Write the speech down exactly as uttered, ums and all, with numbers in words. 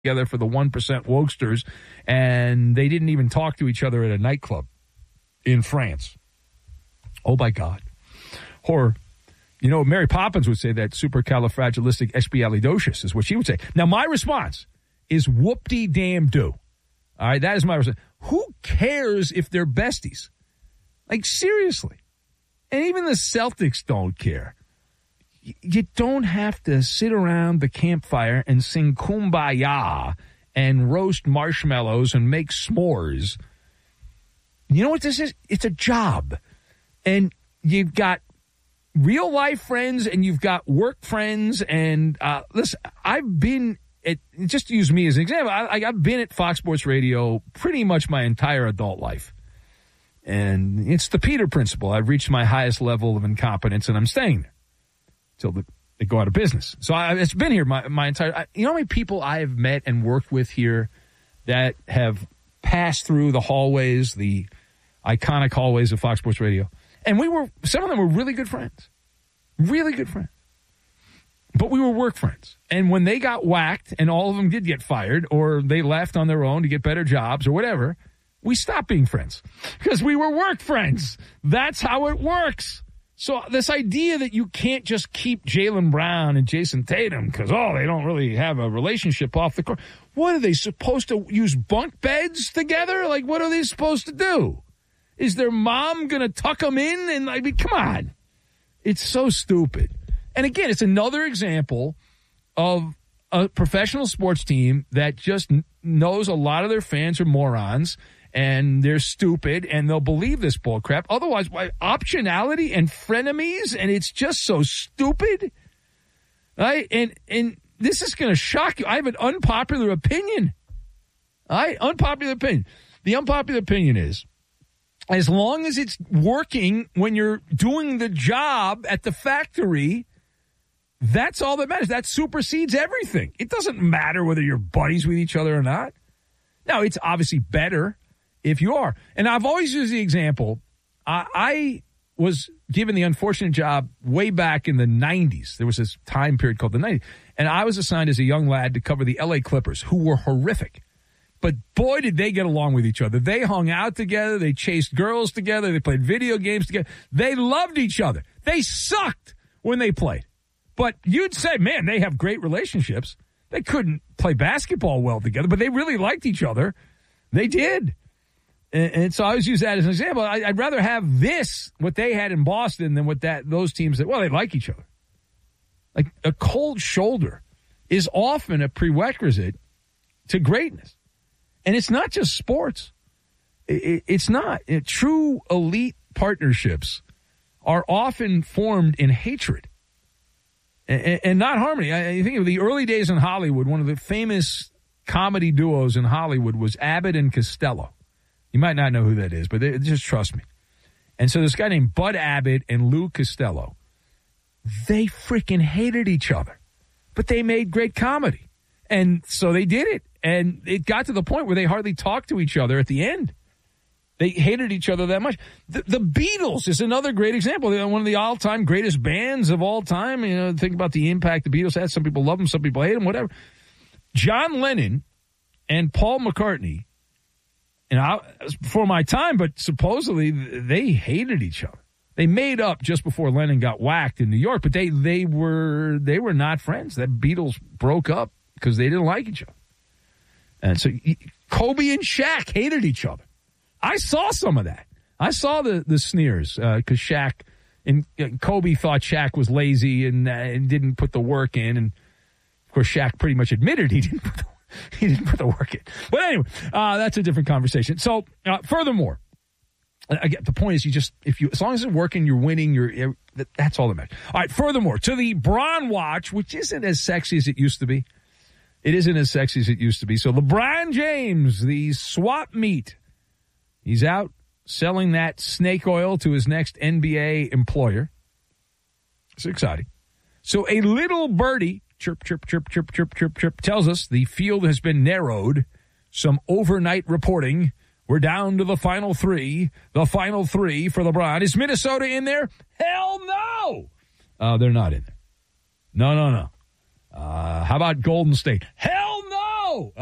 together for the one percent wokesters, and they didn't even talk to each other at a nightclub in France. Oh, my God. Horror. You know, Mary Poppins would say that supercalifragilisticexpialidocious is what she would say. Now, my response is whoop-de-damn-do. All right, that is my response. Who cares if they're besties? Like, seriously. And even the Celtics don't care. You don't have to sit around the campfire and sing Kumbaya and roast marshmallows and make s'mores. You know what this is? It's a job. And you've got real life friends and you've got work friends. And uh, listen, I've been at, just to use me as an example, I, I've been at Fox Sports Radio pretty much my entire adult life. And it's the Peter principle. I've reached my highest level of incompetence and I'm staying there until the, they go out of business. So I, it's been here my, my entire, I, you know how many people I have met and worked with here that have passed through the hallways, the iconic hallways of Fox Sports Radio. And we were, some of them were really good friends. Really good friends. But we were work friends. And when they got whacked, and all of them did get fired, or they left on their own to get better jobs or whatever, we stopped being friends. Because we were work friends. That's how it works. So this idea that you can't just keep Jaylen Brown and Jason Tatum because, oh, they don't really have a relationship off the court. What, are they supposed to use bunk beds together? Like, what are they supposed to do? Is their mom going to tuck them in? And I mean, come on. It's so stupid. And again, it's another example of a professional sports team that just knows a lot of their fans are morons and they're stupid and they'll believe this bull crap. Otherwise, why optionality and frenemies, and it's just so stupid. Right? And and this is going to shock you. I have an unpopular opinion. All right? Unpopular opinion. The unpopular opinion is, as long as it's working when you're doing the job at the factory, that's all that matters. That supersedes everything. It doesn't matter whether you're buddies with each other or not. Now, it's obviously better if you are. And I've always used the example. I, I was given the unfortunate job way back in the nineties. There was this time period called the nineties. And I was assigned as a young lad to cover the L A Clippers, who were horrific. But boy, did they get along with each other. They hung out together. They chased girls together. They played video games together. They loved each other. They sucked when they played. But you'd say, man, they have great relationships. They couldn't play basketball well together, but they really liked each other. They did. And, and so I always use that as an example. I, I'd rather have this, what they had in Boston, than what that those teams that, well, they like each other. Like a cold shoulder is often a prerequisite to greatness. And it's not just sports. It, it's not. It, true elite partnerships are often formed in hatred and, and not harmony. I, I think of the early days in Hollywood, one of the famous comedy duos in Hollywood was Abbott and Costello. You might not know who that is, but they, just trust me. And so this guy named Bud Abbott and Lou Costello, they freaking hated each other, but they made great comedy. And so they did it. And it got to the point where they hardly talked to each other at the end. They hated each other that much. The, the Beatles is another great example. They're one of the all-time greatest bands of all time. You know, think about the impact the Beatles had. Some people love them, some people hate them, whatever. John Lennon and Paul McCartney, and I, it was before my time, but supposedly they hated each other. They made up just before Lennon got whacked in New York, but they they were they were not friends. That Beatles broke up because they didn't like each other. And so Kobe and Shaq hated each other. I saw some of that. I saw the, the sneers because uh, Shaq and uh, Kobe thought Shaq was lazy and, uh, and didn't put the work in. And, of course, Shaq pretty much admitted he didn't put the, he didn't put the work in. But anyway, uh, that's a different conversation. So, uh, furthermore, again, the point is you just, if you, as long as it's working, you're winning, you're, that's all that matters. All right, furthermore, to the Bron watch, which isn't as sexy as it used to be. It isn't as sexy as it used to be. So LeBron James, the swap meet, he's out selling that snake oil to his next N B A employer. It's exciting. So a little birdie, chirp, chirp, chirp, chirp, chirp, chirp, chirp, tells us the field has been narrowed. Some overnight reporting. We're down to the final three. The final three for LeBron. Is Minnesota in there? Hell no! Uh, they're not in there. No, no, no. Uh, how about Golden State? Hell no! Oh,